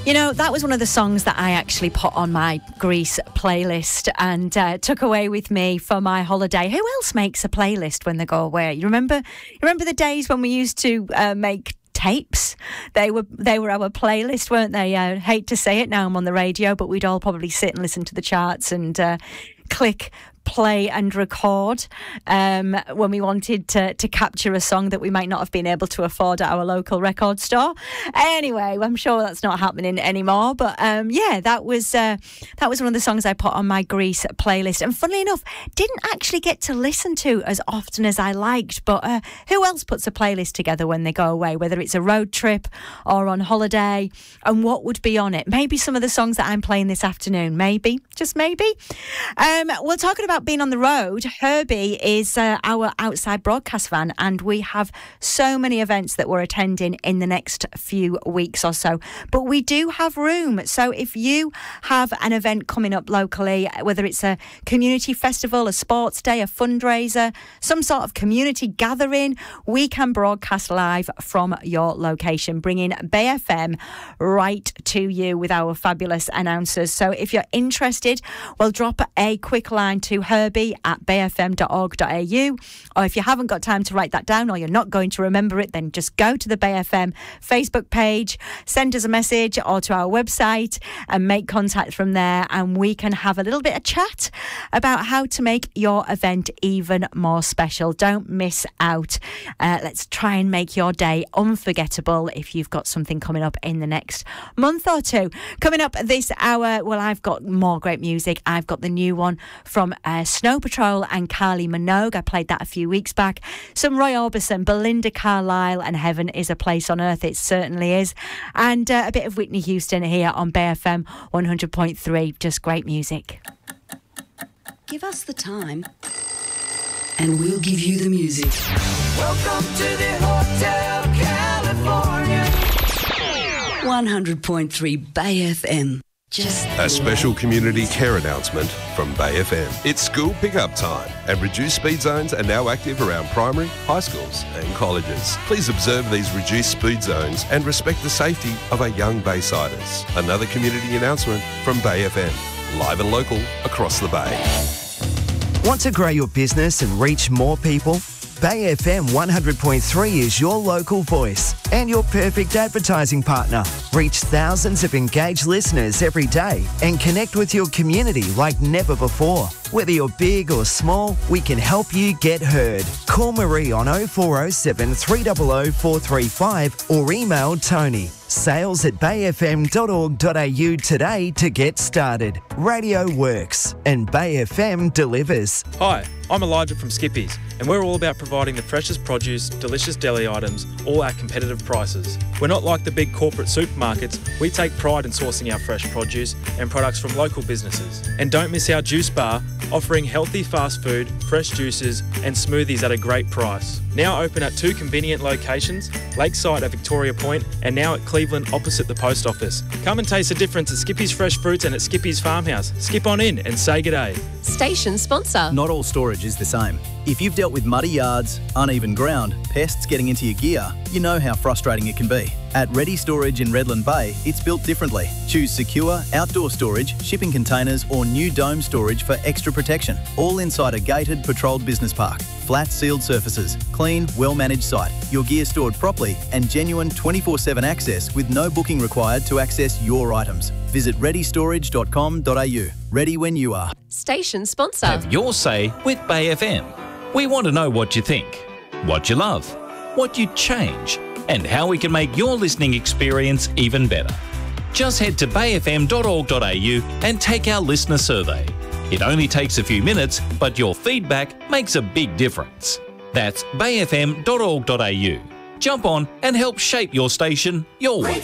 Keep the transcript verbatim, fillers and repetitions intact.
You know, that was one of the songs that I actually put on my Greece playlist and uh, took away with me for my holiday. Who else makes a playlist when they go away? You remember, you remember the days when we used to uh, make tapes? They were they were our playlist, weren't they? I hate to say it, now I'm on the radio, but we'd all probably sit and listen to the charts and uh, click play and record um, when we wanted to, to capture a song that we might not have been able to afford at our local record store. Anyway, I'm sure that's not happening anymore. But um, yeah, that was uh, that was one of the songs I put on my Greece playlist. And funnily enough, didn't actually get to listen to as often as I liked. But uh, who else puts a playlist together when they go away, whether it's a road trip or on holiday? And what would be on it? Maybe some of the songs that I'm playing this afternoon. Maybe, just maybe. Um, we're talking about being on the road. Herbie is uh, our outside broadcast van, and we have so many events that we're attending in the next few weeks or so. But we do have room. So if you have an event coming up locally, whether it's a community festival, a sports day, a fundraiser, some sort of community gathering, we can broadcast live from your location, bringing Bay F M right to you with our fabulous announcers. So if you're interested, we'll drop a quick line to Herbie at bay f m dot org dot a u, or if you haven't got time to write that down or you're not going to remember it, then just go to the Bay F M Facebook page, send us a message or to our website and make contact from there, and we can have a little bit of chat about how to make your event even more special. Don't miss out. Uh, let's try and make your day unforgettable if you've got something coming up in the next month or two. Coming up this hour, well, I've got more great music. I've got the new one from uh, Snow Patrol and Kylie Minogue. I played that a few weeks back. Some Roy Orbison, Belinda Carlisle, and Heaven is a Place on Earth. It certainly is. And uh, a bit of Whitney Houston here on Bay F M one hundred point three. Just great music. Give us the time and we'll give you the music. Welcome to the Hotel California. one hundred point three Bay F M. Just a special community care announcement from Bay F M. It's school pickup time, and reduced speed zones are now active around primary, high schools and colleges. Please observe these reduced speed zones and respect the safety of our young Baysiders. Another community announcement from Bay F M, live and local across the Bay. Want to grow your business and reach more people? Bay F M one hundred point three is your local voice and your perfect advertising partner. Reach thousands of engaged listeners every day and connect with your community like never before. Whether you're big or small, we can help you get heard. Call Marie on oh four oh seven, three hundred, four three five or email Tony. Sales at bay f m dot org dot a u today to get started. Radio works and Bay F M delivers. Hi, I'm Elijah from Skippy's, and we're all about providing the freshest produce, delicious deli items, all at competitive prices. We're not like the big corporate supermarkets. We take pride in sourcing our fresh produce and products from local businesses. And don't miss our juice bar, offering healthy fast food, fresh juices and smoothies at a great price. Now open at two convenient locations, Lakeside at Victoria Point and now at Cleveland opposite the post office. Come and taste the difference at Skippy's Fresh Fruits and at Skippy's Farmhouse. Skip on in and say g'day. Station sponsor. Not all storage is the same. If you've dealt with muddy yards, uneven ground, pests getting into your gear, you know how frustrating it can be. At Ready Storage in Redland Bay, it's built differently. Choose secure, outdoor storage, shipping containers or new dome storage for extra protection. All inside a gated, patrolled business park. Flat sealed surfaces, clean, well-managed site, your gear stored properly and genuine twenty-four seven access with no booking required to access your items. Visit ready storage dot com dot a u. Ready when you are. Station sponsor. Have your say with Bay F M. We want to know what you think, what you love, what you'd change, and how we can make your listening experience even better. Just head to bay f m dot org dot a u and take our listener survey. It only takes a few minutes, but your feedback makes a big difference. That's bay f m dot org dot a u. Jump on and help shape your station your way.